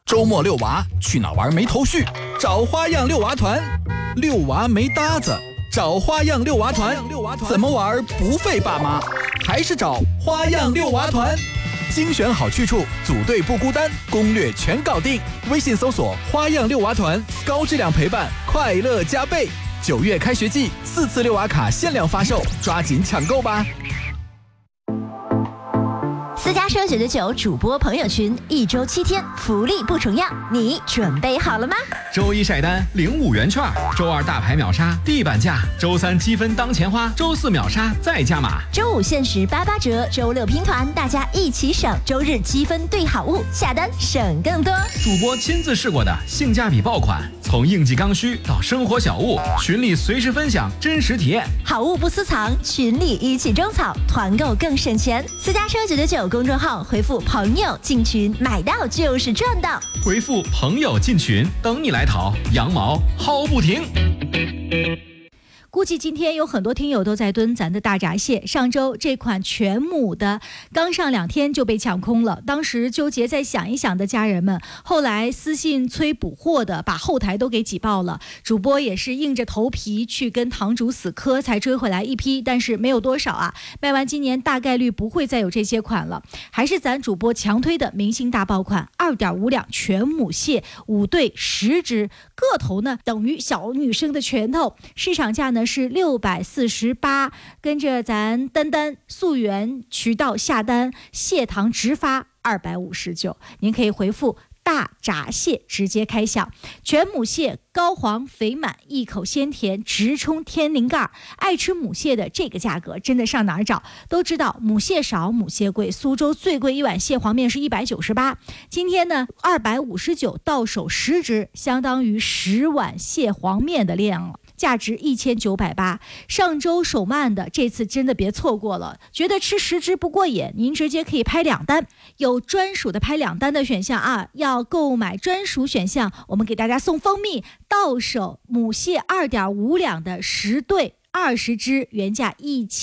周末遛娃去哪玩没头绪？找花样遛娃团。遛娃没搭子，找花样遛娃团。怎么玩不费爸妈？还是找花样遛娃团。精选好去处，组队不孤单，攻略全搞定。微信搜索花样遛娃团，高质量陪伴，快乐加倍。9月开学季，4次遛娃卡限量发售，抓紧抢购吧！ 私家车999主播朋友群，1周7天，福利不重样，你准备好了吗？ 周一晒单领5元券，周二大牌秒杀地板价，周三积分当钱花，周四秒杀再加码， 周五限时88折，周六拼团，大家一起省，周日积分兑好物，下单省更多。 主播亲自试过的性价比爆款，从应季刚需到生活小物，群里随时分享真实体验， 好物不私藏，群里一起种草，团购更省钱。私家车999公众号回复朋友进群，买到就是赚到。 回复朋友进群，等你来淘，羊毛薅不停。 估计今天有很多听友都在蹲咱的大闸蟹。上周这款全母的刚上2天就被抢空了，当时纠结再想一想的家人们，后来私信催补货的，把后台都给挤爆了。主播也是硬着头皮去跟堂主死磕，才追回来一批，但是没有多少啊。卖完今年大概率不会再有这些款了，还是咱主播强推的明星大爆款，2.5两全母蟹5对10只，个头呢等于小女生的拳头，市场价呢是648，跟着咱丹丹溯源渠道下单，蟹糖直发259，您可以回复大闸蟹直接开箱。全母蟹高黄肥满，一口鲜甜，直冲天灵盖。爱吃母蟹的这个价格真的上哪儿找？都知道母蟹少母蟹贵，苏州最贵一碗蟹黄面是198，今天呢259到手10只，相当于10碗蟹黄面的量了，价值1980。上周手慢的，这次真的别错过了。觉得吃10只不过瘾，您直接可以拍2单，有专属的拍2单的选项啊。要购买专属选项，我们给大家送蜂蜜，到手母蟹2.5两的10对20只，原价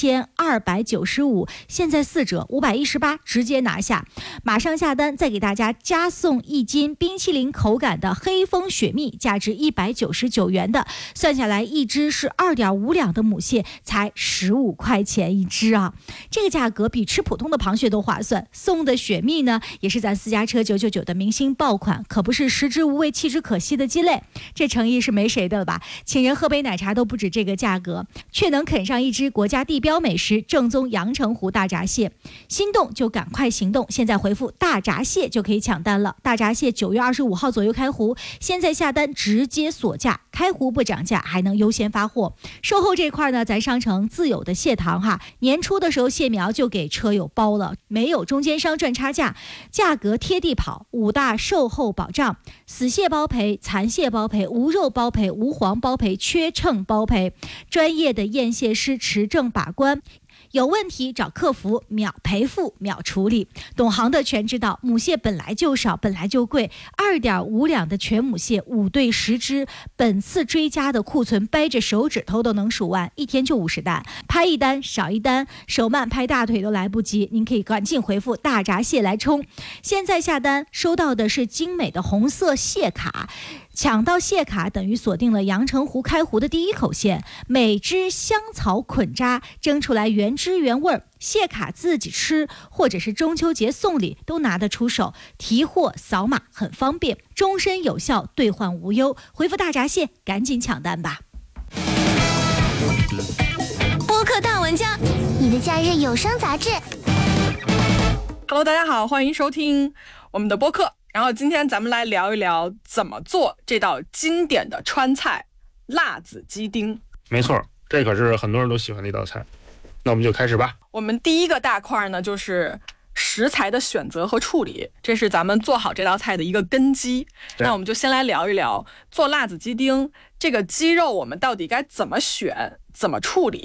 1295，现在4折518，直接拿下。马上下单，再给大家加送1斤冰淇淋口感的黑蜂雪蜜，价值199元的，算下来一只是2.5两的母蟹，才15块钱一只啊！这个价格比吃普通的螃蟹都划算。送的雪蜜呢，也是咱私家车999的明星爆款，可不是食之无味弃之可惜的鸡肋，这诚意是没谁的了吧？请人喝杯奶茶都不止这个价格，却能啃上一只国家地标美食，正宗阳澄湖大闸蟹。心动就赶快行动，现在回复大闸蟹就可以抢单了。大闸蟹9月25号左右开湖，现在下单直接锁价，开湖不涨价，还能优先发货。售后这块呢，咱商城自有的蟹糖哈，年初的时候蟹苗就给车友包了，没有中间商赚差价，价格贴地跑，5大售后保障：死蟹包赔、残蟹包赔、无肉包赔、无黄包赔、缺秤包赔，专业的验蟹师持证把关，有问题找客服，秒赔付秒处理。懂行的全知道，母蟹本来就少，本来就贵，2.5两的全母蟹5对10只，本次追加的库存掰着手指头都能数完，一天就50单，拍1单少1单，手慢拍大腿都来不及。您可以赶紧回复大闸蟹来冲，现在下单收到的是精美的红色蟹卡，抢到蟹卡等于锁定了阳澄湖开湖的第一口蟹，每只香草捆扎，蒸出来原汁原味儿。蟹卡自己吃或者是中秋节送礼都拿得出手，提货扫码很方便，终身有效，兑换无忧。回复大闸蟹，赶紧抢单吧！ 播客大玩家，你的假日有声杂志。 Hello， 大家好，欢迎收听我们的播客。然后今天咱们来聊一聊怎么做这道经典的川菜辣子鸡丁。 没错，这可是很多人都喜欢的一道菜。那我们就开始吧。 我们第一个大块呢，就是食材的选择和处理，这是咱们做好这道菜的一个根基。那我们就先来聊一聊做辣子鸡丁，这个鸡肉我们到底该怎么选，怎么处理。